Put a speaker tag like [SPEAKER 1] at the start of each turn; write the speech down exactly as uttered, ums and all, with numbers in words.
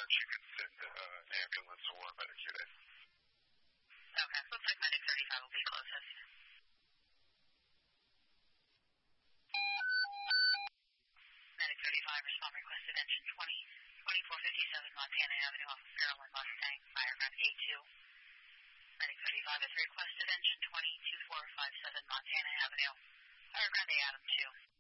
[SPEAKER 1] that you could send uh, an ambulance or a medic unit.
[SPEAKER 2] Okay, looks like Medic thirty-five will be closest. Medic thirty-five, respond requested engine twenty, twenty-four fifty-seven Montana Avenue off of Fairland Mustang, Firecraft A two. Medic thirty-five has requested engine twenty, twenty-four fifty-seven Montana Avenue, Firecraft A Adam two.